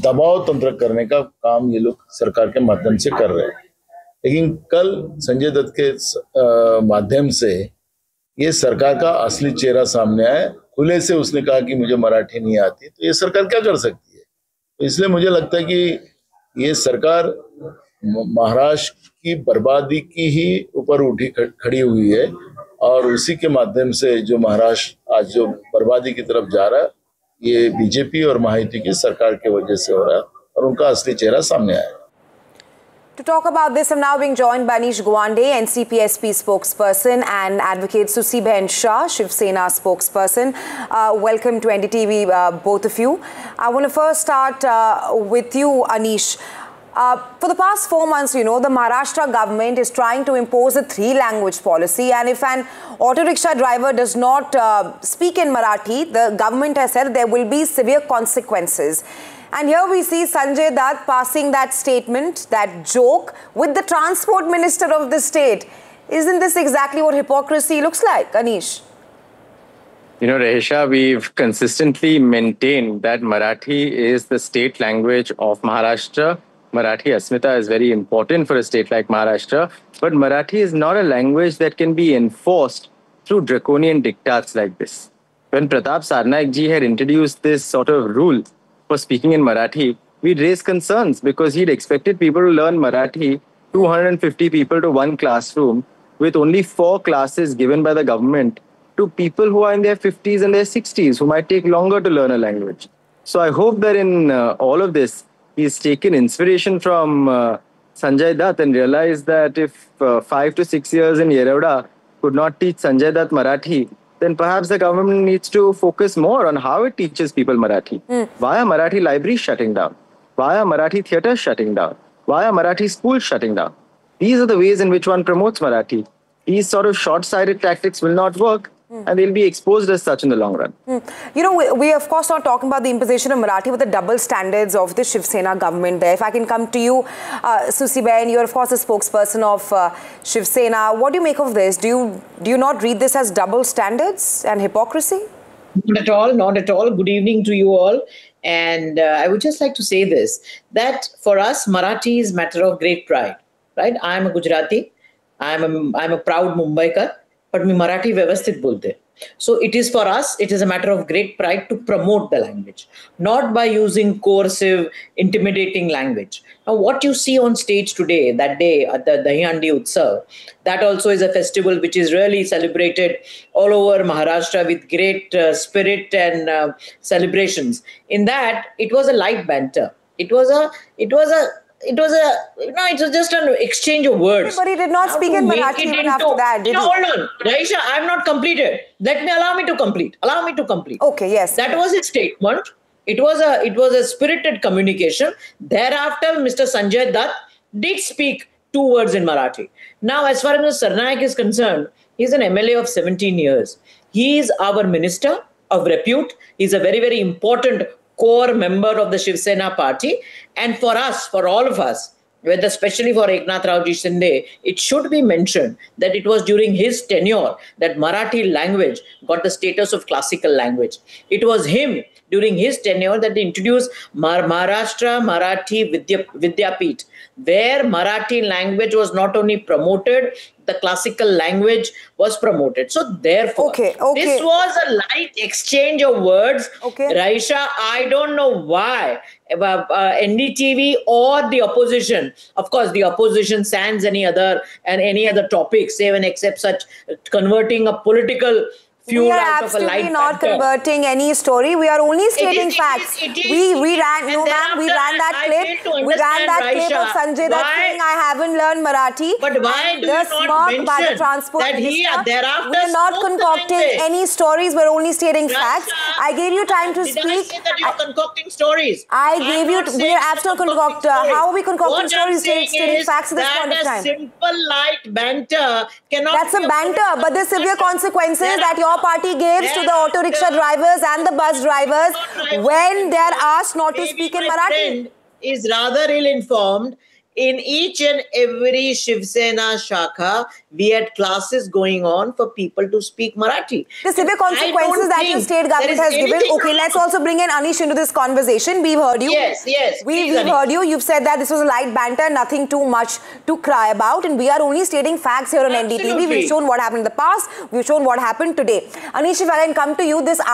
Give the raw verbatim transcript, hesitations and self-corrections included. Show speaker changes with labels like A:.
A: दबाव तंत्र करने का काम ये लोग सरकार के माध्यम से कर रहे हैं। लेकिन कल संजय दत्त के माध्यम से ये सरकार का असली चेहरा सामने आया। खुले से उसने कहा कि मुझे मराठी नहीं आती, तो ये सरकार क्या कर सकती है? तो इसलिए मुझे लगता है कि ये सरकार महाराष्ट्र की बर्बादी की ही ऊपर उठी खड़ी हुई है, और उसी के माध्यम से जो महाराष्ट्र आज जो बर्बादी की तरफ जा रहा है, ये बीजेपी और महायुति की सरकार की वजह से हो रहा है, और उनका असली चेहरा सामने आया।
B: To talk about this, I'm now being joined by Anish Gawande, N C P S P spokesperson, and advocate Susibehen Shah, Shiv Sena spokesperson. Uh, welcome to N D T V, uh, both of you. I want to first start uh, with you, Anish. Uh, for the past four months, you know, the Maharashtra government is trying to impose a three-language policy, and if an auto rickshaw driver does not uh, speak in Marathi, the government has said there will be severe consequences. And here we see Sanjay Dutt passing that statement, that joke, with the transport minister of the state. Isn't this exactly what hypocrisy looks like, Anish?
C: You know, Rehisha, we've consistently maintained that Marathi is the state language of Maharashtra. Marathi Asmita is very important for a state like Maharashtra. But Marathi is not a language that can be enforced through draconian diktats like this. When Pratap Sarnaik ji had introduced this sort of rule for speaking in Marathi, we'd raised concerns because he'd expected people to learn Marathi, two hundred fifty people to one classroom, with only four classes given by the government to people who are in their fifties and their sixties, who might take longer to learn a language. So I hope that in uh, all of this, he's taken inspiration from uh, Sanjay Dutt and realized that if uh, five to six years in Yerawada could not teach Sanjay Dutt Marathi, then perhaps the government needs to focus more on how it teaches people Marathi. Mm. Why are Marathi libraries shutting down? Why are Marathi theatres shutting down? Why are Marathi schools shutting down? These are the ways in which one promotes Marathi. These sort of short-sighted tactics will not work. Mm. And they'll be exposed as such in the long run.
B: Mm. You know, we, we of course not talking about the imposition of Marathi, but the double standards of the Shiv Sena government there. If I can come to you, uh, Susibehen, you're of course a spokesperson of uh, Shiv Sena. What do you make of this? Do you, do you not read this as double standards and hypocrisy?
D: Not at all, not at all. Good evening to you all. And uh, I would just like to say this, that for us, Marathi is a matter of great pride, right? I'm a Gujarati. I'm a, I'm a proud Mumbaikar. But we Marathi vyavasthit bolte. So it is for us, it is a matter of great pride to promote the language, not by using coercive, intimidating language. Now, what you see on stage today, that day at the Dahihandi Utsav, that also is a festival which is really celebrated all over Maharashtra with great uh, spirit and uh, celebrations. In that, it was a light banter. It was a, it was a, It was a, no, it was just an exchange of words.
B: But he did not now speak in Marathi even into, after that, did
D: no,
B: he?
D: Hold on, Raisha, I have not completed. Let me, allow me to complete. Allow me to complete.
B: Okay, yes.
D: That was his statement. It was a, it was a spirited communication. Thereafter, Mister Sanjay Dutt did speak two words in Marathi. Now, as far as Mister Sarnaik is concerned, he's an M L A of seventeen years. He is our minister of repute. He's a very, very important core member of the Shiv Sena party. And for us, for all of us, whether especially for Eknath Raoji Shinde, it should be mentioned that it was during his tenure that Marathi language got the status of classical language. It was him during his tenure that they introduced Mar Maharashtra Marathi Vidya Vidyapith, where Marathi language was not only promoted, the classical language was promoted. So therefore,
B: okay, okay.
D: this was a light exchange of words.
B: Okay.
D: Raisha, I don't know why uh, uh, N D T V or the opposition, of course, the opposition sans any other and any other topics, even except such uh, converting a political fuel
B: we are
D: out of a light
B: absolutely not
D: banter.
B: Converting any story. We are only stating
D: it is,
B: facts.
D: It is, it is,
B: we we ran no ma'am. We ran that
D: I
B: clip. We ran that
D: Raisha,
B: clip of Sanjay Dutt saying I haven't learned Marathi.
D: But why do
B: the
D: you not mention
B: by the transport
D: that he
B: minister.
D: thereafter
B: We are not concocting
D: language.
B: any stories. We're only stating
D: Raisha,
B: facts. I gave you time to
D: did
B: speak.
D: I say that you are concocting stories?
B: I gave you. We are absolutely concocting. How are we concocting
D: what
B: stories?
D: Stating,
B: stating facts at this
D: that
B: point of time.
D: Simple light banter cannot.
B: That's a banter, but there's severe consequences that your party gives to the auto rickshaw drivers and the bus drivers when they are asked not to speak in Marathi.
D: Is rather ill-informed In each and every Shiv Sena Shakha, we had classes going on for people to speak Marathi.
B: The severe consequences that your state government has given. Okay,
D: wrong.
B: let's also bring in Anish into this conversation. We've heard you.
D: Yes, yes.
B: We,
D: please,
B: we've
D: Anish.
B: heard you. You've said that this was a light banter, nothing too much to cry about. And we are only stating facts here on N D T V.
D: Absolutely.
B: We've shown what happened in the past. We've shown what happened today. Anish, if I can come to you, this